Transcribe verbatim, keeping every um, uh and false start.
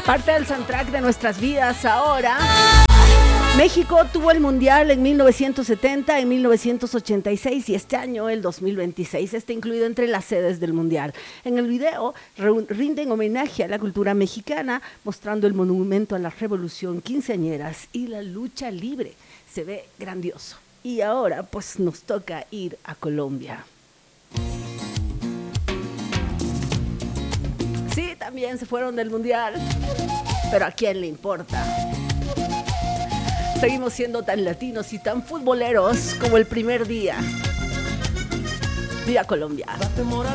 Parte del soundtrack de nuestras vidas ahora. México tuvo el Mundial en mil novecientos setenta, en mil novecientos ochenta y seis y este año, el dos mil veintiséis, está incluido entre las sedes del Mundial. En el video rinden homenaje a la cultura mexicana, mostrando el monumento a la revolución, quinceañeras y la lucha libre. Se ve grandioso. Y ahora, pues, nos toca ir a Colombia. Sí, también se fueron del Mundial, pero ¿a quién le importa? Seguimos siendo tan latinos y tan futboleros como el primer día. ¡Viva Colombia! Date moral